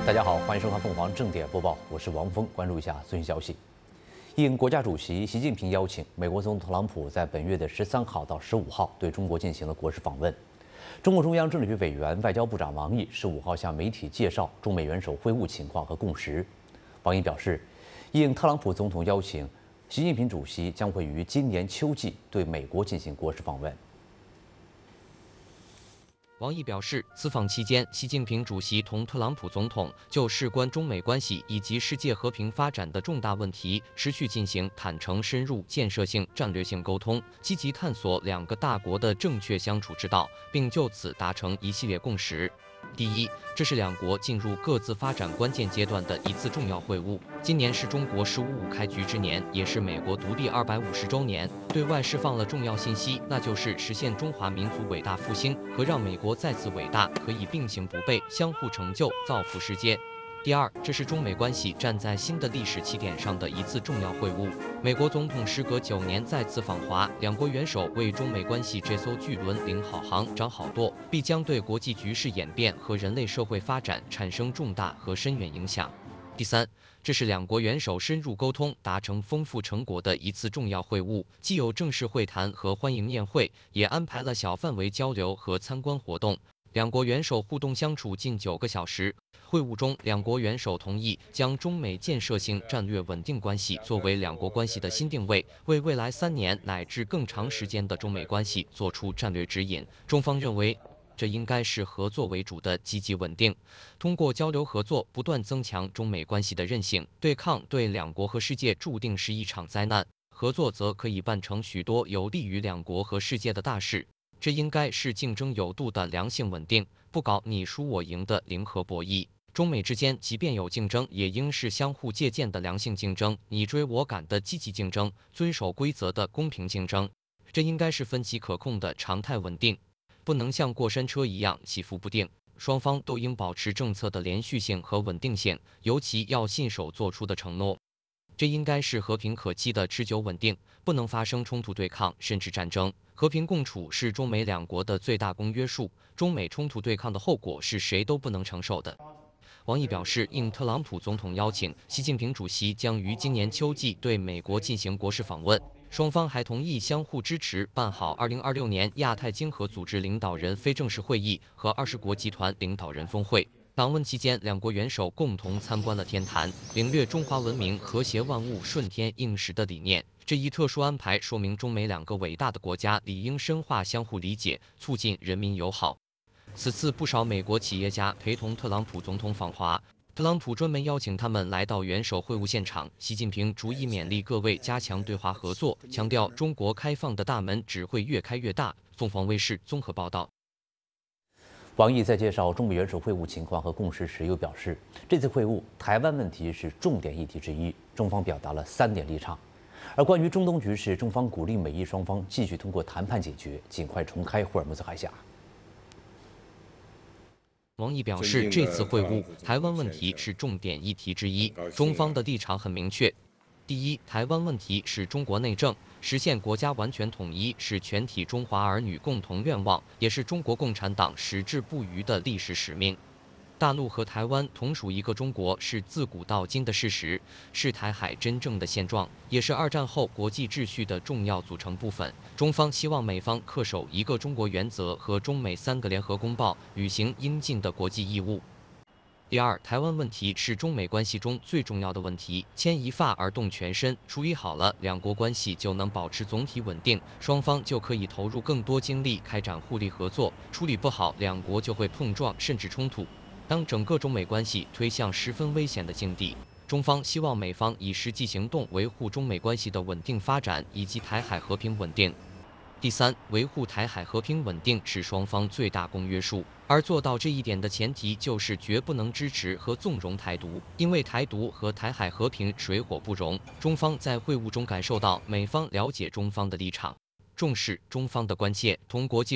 大家好，欢迎收看凤凰正点播报，我是王峰，关注一下最新消息。应国家主席习近平邀请，美国总统特朗普在本月的13号到15号对中国进行了国事访问。中共中央政治局委员、外交部长王毅15号向媒体介绍中美元首会晤情况和共识。王毅表示，应特朗普总统邀请，习近平主席将会于今年秋季对美国进行国事访问。 王毅表示，此访期间，习近平主席同特朗普总统就事关中美关系以及世界和平发展的重大问题，持续进行坦诚、深入、建设性、战略性沟通，积极探索两个大国的正确相处之道，并就此达成一系列共识。 第一，这是两国进入各自发展关键阶段的一次重要会晤。今年是中国“15+5”开局之年，也是美国独立250周年，对外释放了重要信息，那就是实现中华民族伟大复兴和让美国再次伟大可以并行不悖，相互成就，造福世界。 第二，这是中美关系站在新的历史起点上的一次重要会晤。美国总统时隔9年再次访华，两国元首为中美关系这艘巨轮领好航、掌好舵，必将对国际局势演变和人类社会发展产生重大和深远影响。第三，这是两国元首深入沟通、达成丰富成果的一次重要会晤，既有正式会谈和欢迎宴会，也安排了小范围交流和参观活动。 两国元首互动相处近9个小时。会晤中，两国元首同意将中美建设性战略稳定关系作为两国关系的新定位，为未来3年乃至更长时间的中美关系做出战略指引。中方认为，这应该是合作为主的积极稳定，通过交流合作，不断增强中美关系的韧性。对抗对两国和世界注定是一场灾难，合作则可以办成许多有利于两国和世界的大事。 这应该是竞争有度的良性稳定，不搞你输我赢的零和博弈。中美之间即便有竞争，也应是相互借鉴的良性竞争，你追我赶的积极竞争，遵守规则的公平竞争。这应该是分歧可控的常态稳定，不能像过山车一样起伏不定。双方都应保持政策的连续性和稳定性，尤其要信守做出的承诺。这应该是和平可期的持久稳定，不能发生冲突对抗甚至战争。 和平共处是中美两国的最大公约数，中美冲突对抗的后果是谁都不能承受的。王毅表示，应特朗普总统邀请，习近平主席将于今年秋季对美国进行国事访问。双方还同意相互支持办好2026年亚太经合组织领导人非正式会议和20国集团领导人峰会。访问期间，两国元首共同参观了天坛，领略中华文明和谐万物顺天应时的理念。 这一特殊安排说明，中美两个伟大的国家理应深化相互理解，促进人民友好。此次不少美国企业家陪同特朗普总统访华，特朗普专门邀请他们来到元首会晤现场。习近平逐一勉励各位加强对华合作，强调中国开放的大门只会越开越大。凤凰卫视综合报道。 王毅在介绍中美元首会晤情况和共识时，又表示，这次会晤台湾问题是重点议题之一，中方表达了3点立场。而关于中东局势，中方鼓励美伊双方继续通过谈判解决，尽快重开霍尔木兹海峡。 王毅表示，这次会晤台湾问题是重点议题之一，中方的立场很明确。 第一，台湾问题是中国内政，实现国家完全统一是全体中华儿女共同愿望，也是中国共产党矢志不渝的历史使命。大陆和台湾同属一个中国是自古到今的事实，是台海真正的现状，也是2战后国际秩序的重要组成部分。中方希望美方恪守一个中国原则和中美3个联合公报，履行应尽的国际义务。 第二，台湾问题是中美关系中最重要的问题，牵一发而动全身。处理好了，两国关系就能保持总体稳定，双方就可以投入更多精力开展互利合作。处理不好，两国就会碰撞甚至冲突。当整个中美关系推向十分危险的境地，中方希望美方以实际行动维护中美关系的稳定发展以及台海和平稳定。 第三，维护台海和平稳定是双方最大公约数，而做到这一点的前提就是绝不能支持和纵容台独，因为台独和台海和平水火不容。中方在会晤中感受到美方了解中方的立场，重视中方的关切，同国际